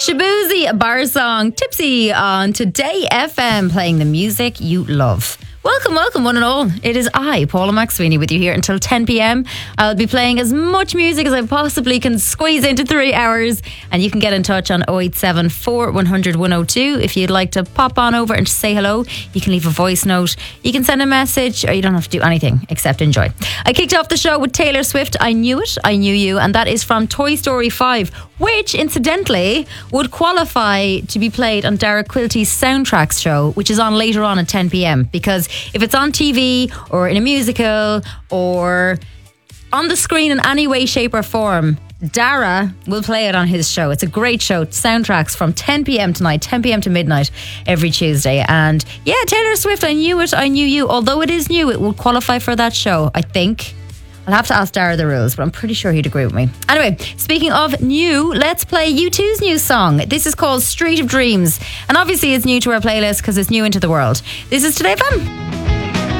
Shabuzi, Bar Song, Tipsy on Today FM, playing the music you love. Welcome, one and all. It is I, Paula McSweeney, with you here until 10 p.m. I'll be playing as much music as I possibly can squeeze into 3 hours. And you can get in touch on 087 4100 102 if you'd like to pop on over and say hello. You can leave a voice note, you can send a message, or you don't have to do anything except enjoy. I kicked off the show with Taylor Swift, I Knew It, I Knew You, and that is from Toy Story 5, which incidentally would qualify to be played on Derek Quilty's Soundtracks show, which is on later on at 10 p.m. because if it's on TV or in a musical or on the screen in any way, shape or form, Dara will play it on his show. It's a great show. Soundtracks from 10 p.m. tonight, 10 p.m. to midnight every Tuesday. And yeah, Taylor Swift, I Knew It, I Knew You. Although it is new, it will qualify for that show, I think. I'll have to ask Dara the rules, but I'm pretty sure he'd agree with me. Anyway, speaking of new, let's play U2's new song. This is called Street of Dreams. And obviously it's new to our playlist because it's new into the world. This is Today FM.